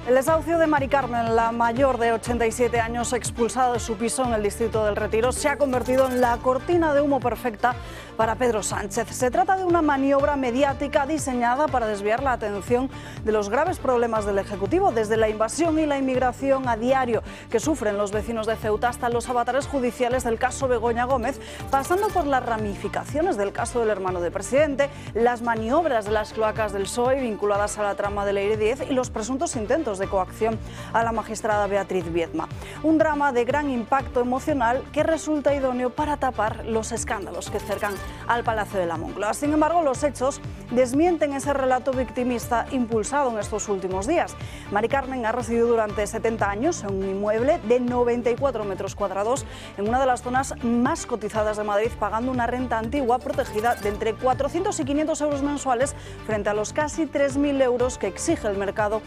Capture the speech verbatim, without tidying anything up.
El desahucio de Mari Carmen, la mayor de ochenta y siete años expulsada de su piso en el distrito del Retiro, se ha convertido en la cortina de humo perfecta para Pedro Sánchez. Se trata de una maniobra mediática diseñada para desviar la atención de los graves problemas del Ejecutivo, desde la invasión y la inmigración a diario que sufren los vecinos de Ceuta hasta los avatares judiciales del caso Begoña Gómez, pasando por las ramificaciones del caso del hermano del presidente, las maniobras de las cloacas del P S O E vinculadas a la trama de Leire Díez y los presuntos intentos de coacción a la magistrada Beatriz Viedma. Un drama de gran impacto emocional que resulta idóneo para tapar los escándalos que cercan al Palacio de la Moncloa. Sin embargo, los hechos desmienten ese relato victimista impulsado en estos últimos días. Mari Carmen ha residido durante setenta años en un inmueble de noventa y cuatro metros cuadrados en una de las zonas más cotizadas de Madrid, pagando una renta antigua protegida de entre cuatrocientos y quinientos euros mensuales frente a los casi tres mil euros que exige el mercado